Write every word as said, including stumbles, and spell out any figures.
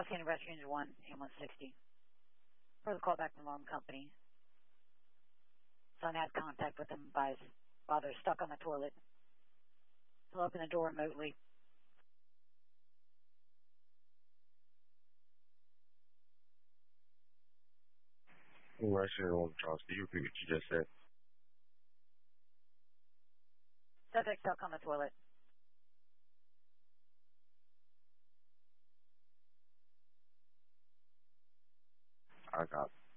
South County Rescue one, ambulance sixty. For the call back from alarm company. Son had contact with them by his father stuck on the toilet. He'll open the door remotely. Rescue one, Charles. Can you repeat what you just said? Subject stuck on the toilet. I got it.